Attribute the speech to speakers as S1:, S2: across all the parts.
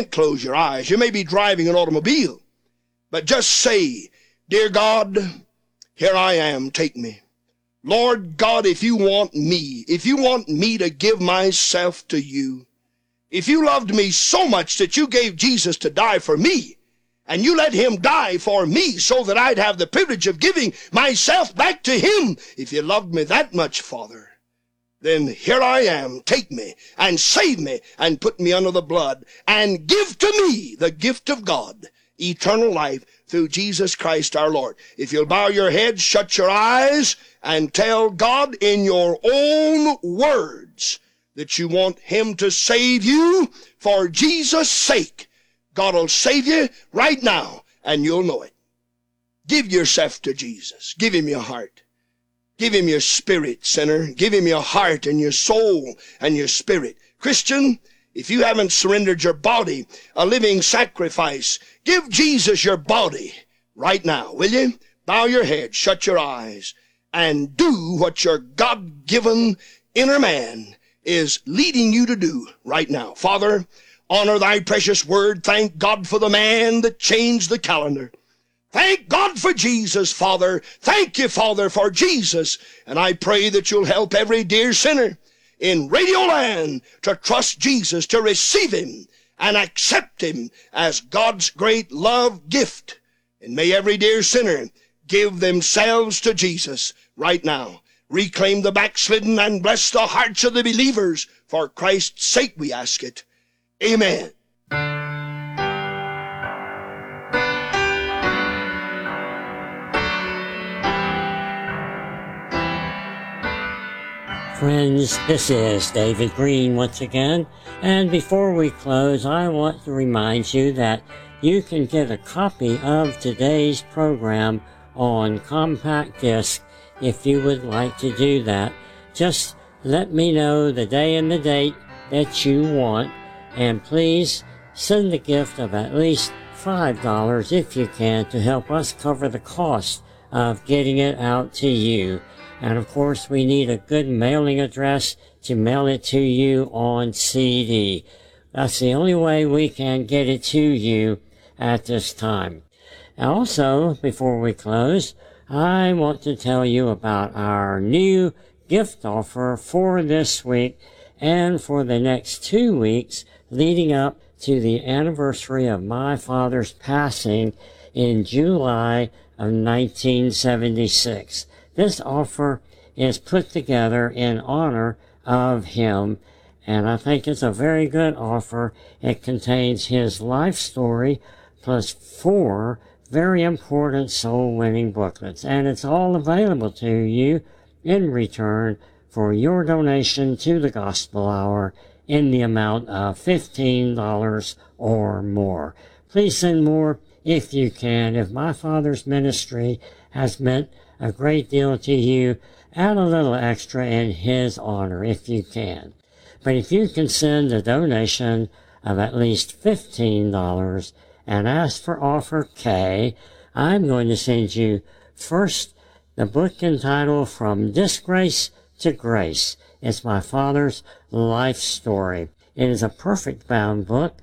S1: can't close your eyes. You may be driving an automobile, but just say, "Dear God, here I am, take me." Lord God, if you want me to give myself to you, if you loved me so much that you gave Jesus to die for me, and you let him die for me so that I'd have the privilege of giving myself back to him, if you loved me that much, Father, then here I am, take me and save me and put me under the blood and give to me the gift of God, eternal life through Jesus Christ our Lord. If you'll bow your head, shut your eyes, and tell God in your own words that you want him to save you for Jesus' sake, God will save you right now, and you'll know it. Give yourself to Jesus. Give him your heart. Give him your spirit, sinner. Give him your heart and your soul and your spirit. Christian, if you haven't surrendered your body, a living sacrifice, give Jesus your body right now, will you? Bow your head, shut your eyes, and do what your God-given inner man is leading you to do right now. Father, honor thy precious word. Thank God for the man that changed the calendar. Thank God for Jesus, Father. Thank you, Father, for Jesus. And I pray that you'll help every dear sinner in Radio Land to trust Jesus, to receive him and accept him as God's great love gift. And may every dear sinner give themselves to Jesus right now. Reclaim the backslidden and bless the hearts of the believers. For Christ's sake we ask it. Amen.
S2: Friends, this is David Green once again, and before we close, I want to remind you that you can get a copy of today's program on compact disc if you would like to do that. Just let me know the day and the date that you want, and please send a gift of at least $5 if you can to help us cover the cost of getting it out to you. And of course, we need a good mailing address to mail it to you on CD. That's the only way we can get it to you at this time. And also, before we close, I want to tell you about our new gift offer for this week and for the next 2 weeks leading up to the anniversary of my father's passing in July of 1976. This offer is put together in honor of him, and I think it's a very good offer. It contains his life story plus 4 very important soul-winning booklets, and it's all available to you in return for your donation to the Gospel Hour in the amount of $15 or more. Please send more if you can. If my father's ministry has meant a great deal to you, add a little extra in his honor if you can. But if you can send a donation of at least $15 and ask for offer K, I'm going to send you first the book entitled From Disgrace to Grace. It's my father's life story. It is a perfect bound book,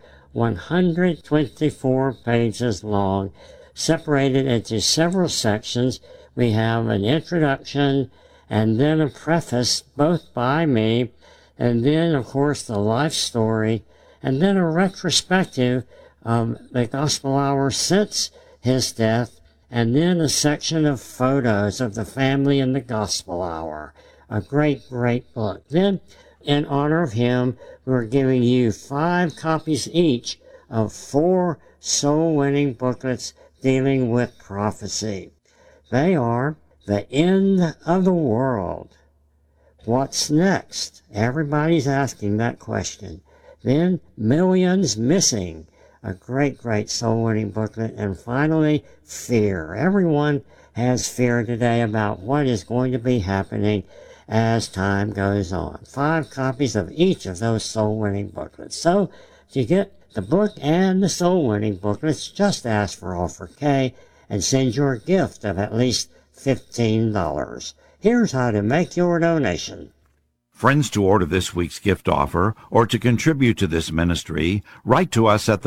S2: 124 pages long, separated into several sections. We have an introduction and then a preface, both by me, and then, of course, the life story, and then a retrospective of the Gospel Hour since his death, and then a section of photos of the family in the Gospel Hour. A great, great book. Then, in honor of him, we're giving you 5 copies each of 4 soul-winning booklets dealing with prophecy. They are The End of the World. What's next? Everybody's asking that question. Then Millions Missing, a great, great soul-winning booklet. And finally, Fear. Everyone has fear today about what is going to be happening as time goes on. 5 copies of each of those soul-winning booklets. So, to get the book and the soul-winning booklets, just ask for offer K and send your gift of at least $15. Here's how to make your donation.
S3: Friends, to order this week's gift offer or to contribute to this ministry, write to us at